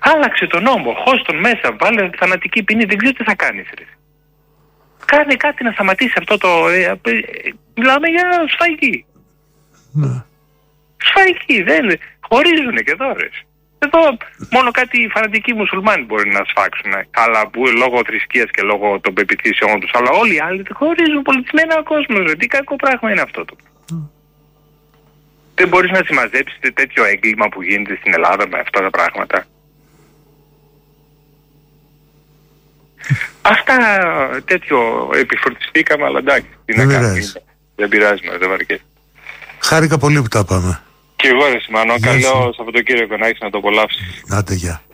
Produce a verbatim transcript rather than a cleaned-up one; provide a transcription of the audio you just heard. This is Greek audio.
Άλλαξε τον νόμο, χώσ' τον μέσα, βάλε θανατική ποινή, δεν ξέρω τι θα κάνεις ρε. Κάνε κάτι να σταματήσει αυτό το... Ε, ε, μιλάμε για σφαγή. Ναι. Σφαγή, δεν... Χωρίζουνε και εδώ ρε. Εδώ μόνο κάτι φανατικοί μουσουλμάνοι μπορεί να σφάξουν. Αλλά που λόγω θρησκείας και λόγω των πεποιθήσεών τους. Αλλά όλοι οι άλλοι χωρίζουν πολιτισμένα κόσμο. Ρε. Τι κακό πράγμα είναι αυτό το. Mm. Δεν μπορείς να συμμαζέψεις τέτοιο έγκλημα που γίνεται στην Ελλάδα με αυτά τα πράγματα. Αυτά τέτοιο επιφορτιστήκαμε, αλλά εντάξει. Δεν πειράζει. Δεν πειράζει με, δεν βαρκές. Χάρηκα πολύ που τα πάμε. Και εγώ ρε Σιμάνο, καλό Σαββατοκύριακο να έχεις να το απολαύσεις. Άντε, γεια.